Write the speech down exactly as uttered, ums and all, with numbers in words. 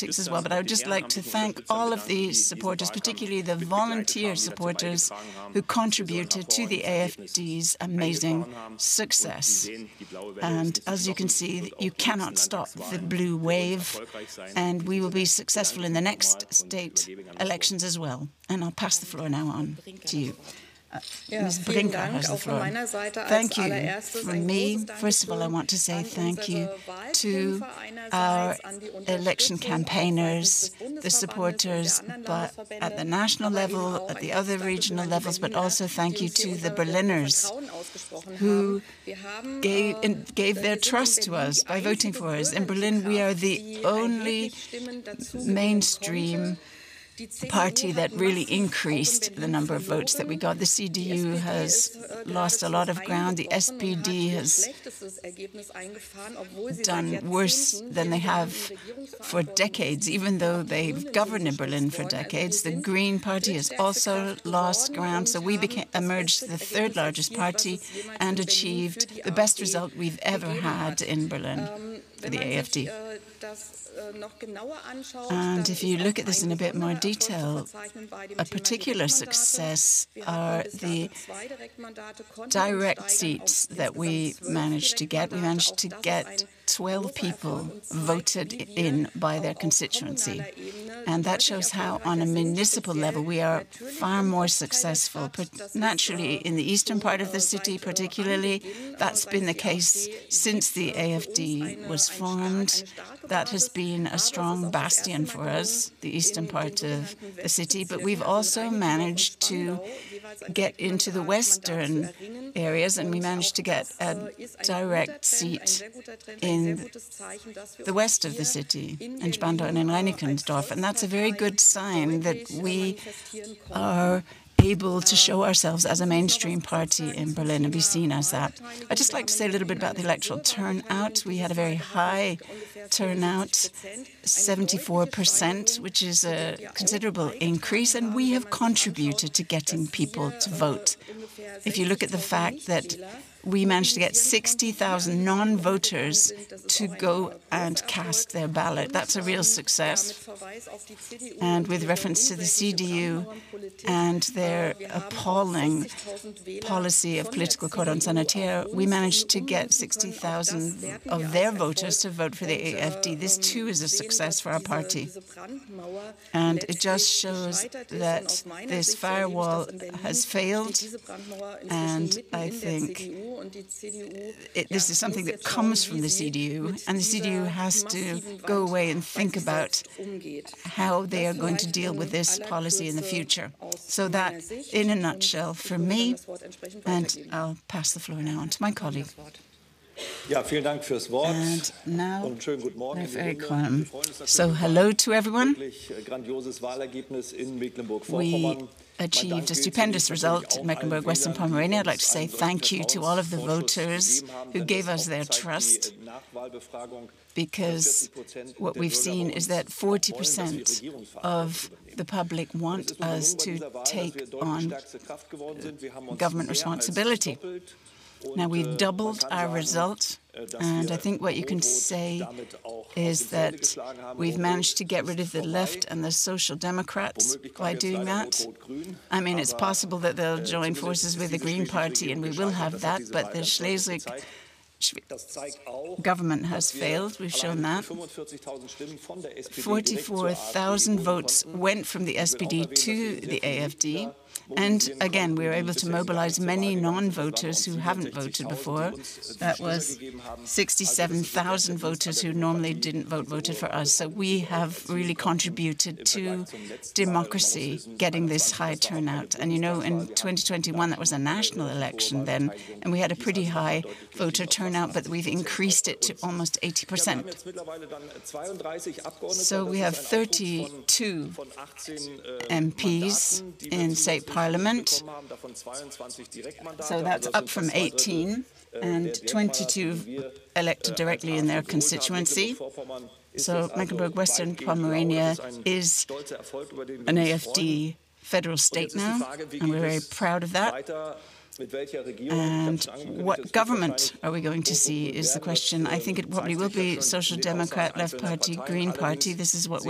politics as well, but I would just like to thank all of the supporters, particularly the volunteer supporters who contributed to the A F D's amazing success. And as you can see, you cannot stop the blue wave, and we will be successful in the next state elections as well. And I'll pass the floor now on to you. Uh, Ja, Miz vielen Brinker Dank has the auch von floor. meiner Seite als Thank you. allererstes From ein me, großes first of all, I want to say Dankeschön thank you an to unsere our Wahlkämpfer einerseits, an die election Unterstützung auch campaigners, seitens des the Bundesverbandes supporters und der anderen but Landesverbände, at the national aber eben level, auch at ein the großes other Dankeschön regional an die levels, but Berliner, also thank die you uns hier to the unser Berliners Vertrauen ausgesprochen who haben. Wir haben, gave, äh, in, gave wir their sind in trust to Berlin us die by voting einzige for us. In Berlin, we are the die only erheblich Stimmen dazu gewinnen mainstream konnte. Die C D U party that hat really massiv auch in increased the Berlin number of votes that we got. The C D U has lost a lot of ground. The S P D has done worse than they have for decades, even though they've governed in Berlin for decades. The Green Party has also lost ground, so we became, emerged the third largest party and achieved the best result we've ever had in Berlin for the A F D. And if you look at this in a bit more detail, a particular success are the direct seats that we managed to get. We managed to get twelve people voted in by their constituency. And that shows how, on a municipal level, we are far more successful. Naturally, in the eastern part of the city particularly, that's been the case since the A F D was formed. That has been a strong bastion for us, the eastern part of the city. But we've also managed to get into the western areas, and we managed to get a direct seat in the west of the city, in Spandau and in Reinickendorf. And that's a very good sign that we are able to show ourselves as a mainstream party in Berlin and be seen as that. I'd just like to say a little bit about the electoral turnout. We had a very high turnout, seventy-four percent, which is a considerable increase, and we have contributed to getting people to vote. If you look at the fact that we managed to get sixty thousand non-voters to go and cast their ballot. That's a real success. And with reference to the C D U and their appalling policy of political cordon sanitaire, we managed to get sixty thousand of their voters to vote for the A F D. This, too, is a success for our party. And it just shows that this firewall has failed, and I think It, this is something that comes from the C D U, and the C D U has to go away and think about how they are going to deal with this policy in the future. So that, in a nutshell, for me, and I'll pass the floor now on to my colleague. Ja, vielen Dank fürs Wort. And now, und schönen guten Morgen. very calm. So, hello to everyone. Grandioses Wahlergebnis in We Mecklenburg-Vorpommern. achieved a stupendous result in Mecklenburg-Western Pomerania. I'd like to say thank you to all of the voters who gave us their trust, because what we've seen is that forty percent of the public want us to take on government responsibility. Now, we've doubled our result, and I think what you can say is that we've managed to get rid of the left and the Social Democrats by doing that. I mean, it's possible that they'll join forces with the Green Party, and we will have that, but the Schleswig government has failed. We've shown that. forty-four thousand votes went from the S P D to the A F D. And again, we were able to mobilize many non-voters who haven't voted before. That was sixty-seven thousand voters who normally didn't vote, voted for us. So we have really contributed to democracy, getting this high turnout. And you know, in twenty twenty-one, that was a national election then, and we had a pretty high voter turnout, but we've increased it to almost eighty percent. So we have thirty-two M Ps in state parliament. So that's up from eighteen, and twenty-two elected directly in their constituency. So Mecklenburg-Western Pomerania is an A F D federal state now, and we're very proud of that. And what government are we going to see is the question. I think it probably will be Social Democrat, Left Party, Green Party. This is what we're